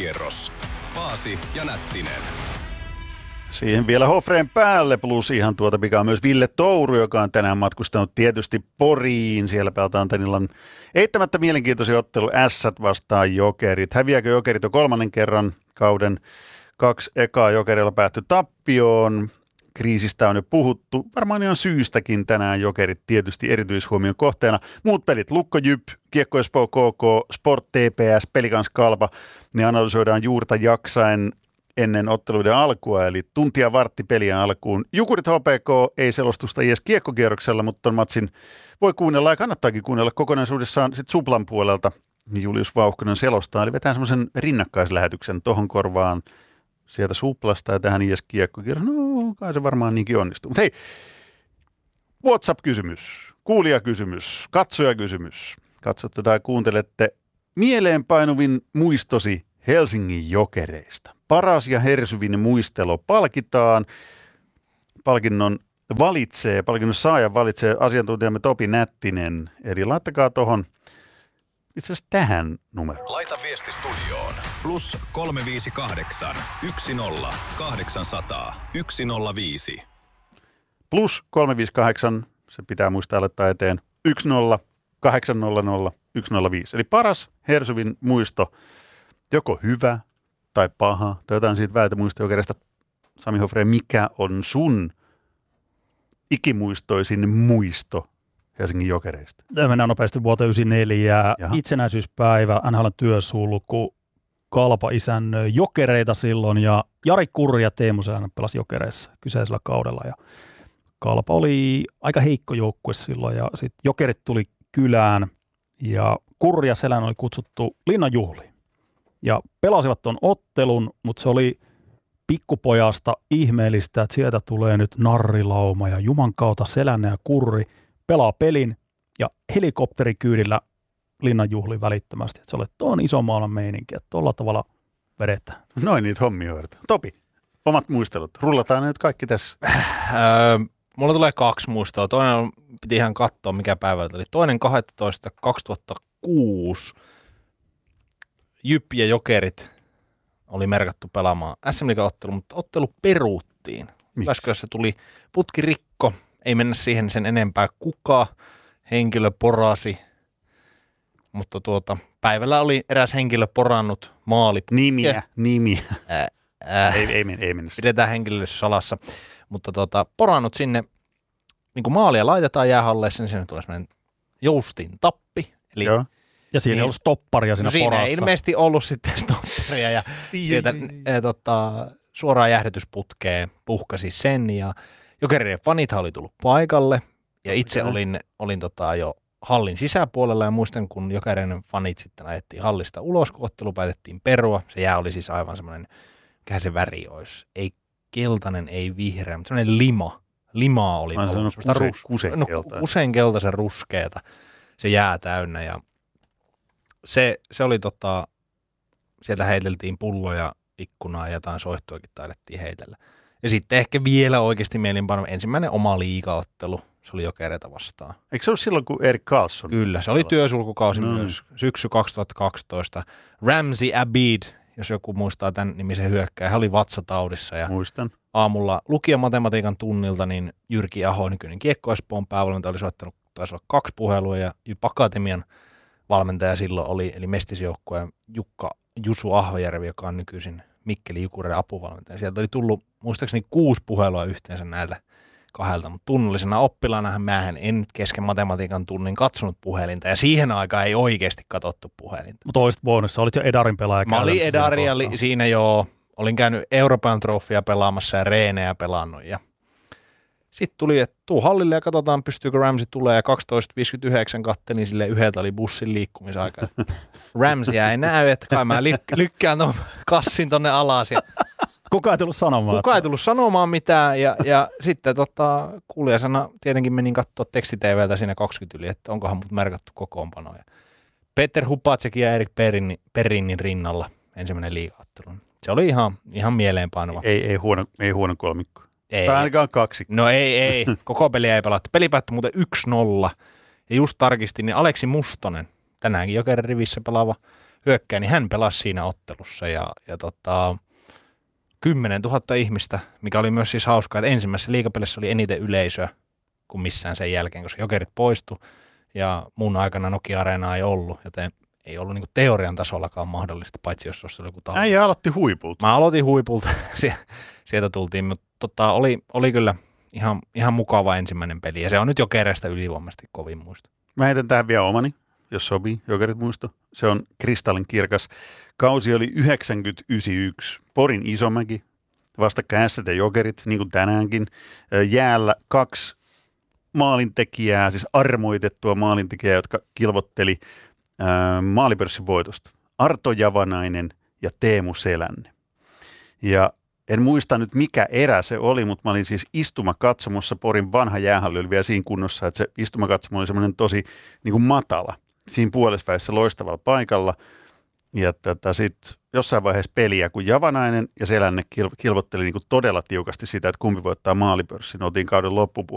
kiekkokerros. Paasi ja Nättinen. Siihen vielä Hofreen päälle plus ihan mikä on myös Ville Touru, joka on tänään matkustanut tietysti Poriin. Siellä pelataan tän illan eittämättä mielenkiintoisia ottelu Ässät vastaan Jokerit. Häviääkö Jokerit jo kolmannen kerran kauden? 2 ekaa Jokerilla päättyi tappioon. Kriisistä on jo puhuttu. Varmaan ihan syystäkin tänään Jokerit tietysti erityishuomion kohteena. Muut pelit, Lukko Jyp, Kiekko Espoo KK, Sport TPS, Pelikans Kalpa. Ne analysoidaan juurta jaksaen ennen otteluiden alkua, eli tuntia vartti peliä alkuun. Jukurit HPK ei selostusta edes kiekkokierroksella, mutta ton matsin voi kuunnella ja kannattaakin kuunnella kokonaisuudessaan sit Suplan puolelta. Julius Vauhkonen selostaa, eli vetää semmoisen rinnakkaislähetyksen tohon korvaan sieltä Suplasta ja tähän IS kiekkokierroksella. No, kai se varmaan niinkin onnistuu. Mutta hei, WhatsApp-kysymys, kuulijakysymys, katsojakysymys. Katsotte tai kuuntelette mieleenpainuvin muistosi Helsingin Jokereista. Paras ja hersyvin muistelo palkitaan. Palkinnon saajan valitsee asiantuntijamme Topi Nättinen. Eli laittakaa tuohon itse asiassa tähän numeroon. Laita viesti studioon. Plus 358 10 800 105. Plus 358, se pitää muistaa laittaa eteen 10 800 105. Eli paras hersyvin muisto, joko hyvä tai paha, tai jotain siitä väitömuistoa Jokerista. Sami Hofreen, mikä on sun ikimuistoisin muisto Helsingin Jokereista? Mennään nopeasti vuoteen 1994. Jaha. Itsenäisyyspäivä, NHL:n työsulku. Kalpa isännöi Jokereita silloin ja Jari Kurri ja Teemu Selänne pelasi Jokereissa kyseisellä kaudella. Ja Kalpa oli aika heikko joukkue silloin ja sitten Jokerit tuli kylään ja Kurri ja Selänne oli kutsuttu linnanjuhliin. Ja pelasivat tuon ottelun, mutta se oli pikkupojasta ihmeellistä, että sieltä tulee nyt narrilauma ja Juman kautta Selänne ja Kurri pelaa pelin ja helikopterikyydillä linnanjuhliin välittömästi. Että se oli tuon iso maailman meininki, että tuolla tavalla vedetään. Noin niitä hommia hoidetaan. Topi, omat muistelut. Rullataan ne nyt kaikki tässä. Mulla tulee 2 muistoa. Toinen piti ihan katsoa, mikä päivältä oli. 2.12.2006 Jyp ja Jokerit oli merkattu pelaamaan SM-liiga-ottelu, mutta ottelu peruuttiin. Jyväskylässä tuli putkirikko, ei mennä siihen sen enempää kuka, henkilö porasi, mutta päivällä oli eräs henkilö porannut maaliputke. Nimiä. Ei mennä. Pidetään henkilölle salassa, mutta porannut sinne, niin kuin maalia laitetaan jäähalleissa, niin sinne tulee sellainen joustin tappi, eli Joo. Ja siinä ei ollut stopparia siinä porassa. Siinä ei ilmeisesti ollut sitten stopparia ja sieltä suoraan jäähdytysputkeen puhkasi sen ja Jokerien fanithan oli tullut paikalle ja itse olin jo hallin sisäpuolella ja muistan kun Jokerien fanit sitten ajettiin hallista ulos, kun ottelu päätettiin perua. Se jää oli siis aivan semmoinen, mikähän se väri olisi, ei keltainen, ei vihreä, mutta semmoinen limaa oli. Kusenkeltaisen ruskeata se jää täynnä ja se oli sieltä heiteltiin pulloja ikkunaa ja jotain soihtuakin taidettiin heitellä. Ja sitten ehkä vielä oikeasti mielinpaino ensimmäinen oma liigaottelu, se oli Jokereita vastaan. Eikö se ollut silloin, kun Erik Karlsson? Kyllä, se oli työsulkukausi myös, syksy 2012. Ramsey Abid, jos joku muistaa tämän nimisen hyökkääjä, hän oli vatsataudissa ja Muistan. aamulla lukion-matematiikan tunnilta niin Jyrki Aho, nykyinen Kiekko Espoon päävalmentaja, oli soittanut, taisi olla 2 puhelua ja Jyp Akatemian valmentaja silloin oli, eli mestisjoukkueen Jusu Ahvajärvi, joka on nykyisin Mikkeli Jukureiden apuvalmentaja. Sieltä oli tullut muistaakseni 6 puhelua yhteensä näiltä 2, mutta tunnollisena oppilaanahan mähän en nyt kesken matematiikan tunnin katsonut puhelinta, ja siihen aikaan ei oikeasti katsottu puhelinta. Mutta olisit voinut, sä olit jo Edarin pelaaja. Mä olin Edari ja siinä jo, olin käynyt Euroopan trofia pelaamassa ja reenejä pelannut, ja sitten tuli, että tuu hallille ja katsotaan, pystyykö Ramsey tulee, ja 12.59 kattelin sille yhdeltä oli bussin liikkumisaika. Ramseyä ei näy, että kai mä lykkään ton kassin tonne alas. Ja kukaan ei tullut sanomaan. Kukaan ei tullut sanomaan mitään, ja sitten kuulijasana tietenkin menin katsoa teksti-tv:tä siinä 20 yli, että onkohan mut merkattu kokoonpanoja. Peter Hupatsekin ja Erik Perinin rinnalla ensimmäinen liigaottelu. Se oli ihan mieleenpainova. Ei huono kolmikko. Ei. Tai ainakaan 2. No ei. Koko peliä ei pelattu. Peli päättyi muuten 1-0. Ja just tarkistin, niin Aleksi Mustonen, tänäänkin Jokerin rivissä pelaava hyökkää, niin hän pelasi siinä ottelussa ja 10 000 ihmistä, mikä oli myös siis hauskaa, että ensimmäisessä liigapelissä oli eniten yleisöä kuin missään sen jälkeen, koska Jokerit poistu ja mun aikana Nokia-areenaa ei ollut, joten ei ollut niin kuin teorian tasollakaan mahdollista, paitsi jos olisi joku talvi. Äijä aloitti huipulta. Mä aloitin huipulta, sieltä tultiin, mutta oli kyllä ihan mukava ensimmäinen peli, ja se on nyt Jokereista ylivoimaisesti kovin muisto. Mä heitän tähän vielä omani, jos sopii, Jokerit muisto. Se on kristallin kirkas. Kausi oli 90-91. Porin Isomäki, vastakkain Ässät ja Jokerit, niin kuin tänäänkin. Jäällä 2 maalintekijää, siis armoitettua maalintekijää, jotka kilvotteli maalipörssin voitosta. Arto Javanainen ja Teemu Selänne. Ja en muista nyt mikä erä se oli, mutta mä olin siis istumakatsomossa. Porin vanha jäähalli oli vielä siinä kunnossa, että se istumakatsomo oli semmoinen tosi niin kuin matala. Siinä puolesvälissä loistavalla paikalla. Ja sitten jossain vaiheessa peliä, kun Javanainen ja Selänne kilvotteli niin kuin todella tiukasti sitä, että kumpi voittaa maalipörssin. Oltiin kauden loppupuolella.